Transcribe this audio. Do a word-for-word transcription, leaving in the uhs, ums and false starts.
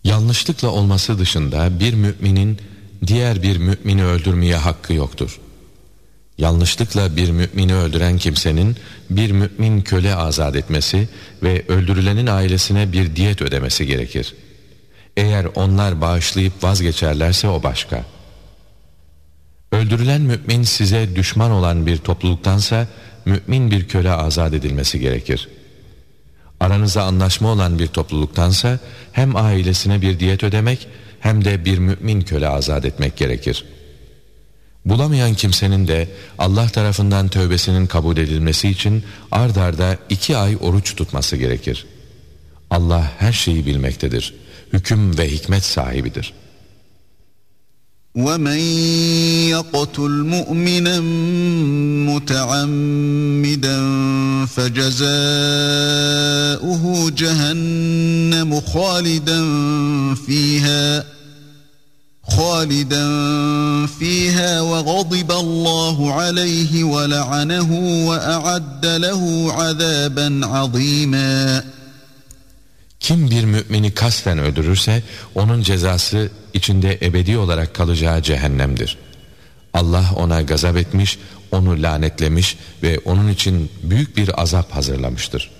Yanlışlıkla olması dışında bir müminin diğer bir mümini öldürmeye hakkı yoktur. Yanlışlıkla bir mümini öldüren kimsenin bir mümin köle azat etmesi ve öldürülenin ailesine bir diyet ödemesi gerekir. Eğer onlar bağışlayıp vazgeçerlerse o başka. Öldürülen mümin size düşman olan bir topluluktansa mümin bir köle azat edilmesi gerekir. Aranızda anlaşma olan bir topluluktansa hem ailesine bir diyet ödemek hem de bir mümin köle azat etmek gerekir. Bulamayan kimsenin de Allah tarafından tövbesinin kabul edilmesi için ard arda iki ay oruç tutması gerekir. Allah her şeyi bilmektedir. Hüküm ve hikmet sahibidir. وَمَنْ يَقْتُلْ مُؤْمِنًا مُتَعَمِّدًا فَجَزَاؤُهُ جَهَنَّمُ خَالِدًا فِيهَا خَالِدًا فِيهَا وَغَضِبَ اللّٰهُ عَلَيْهِ وَلَعَنَهُ وَأَعَدَّ لَهُ عَذَابًا عَظِيمًا. Kim bir mümini kasten öldürürse onun cezası içinde ebedi olarak kalacağı cehennemdir. Allah ona gazap etmiş, onu lanetlemiş ve onun için büyük bir azap hazırlamıştır.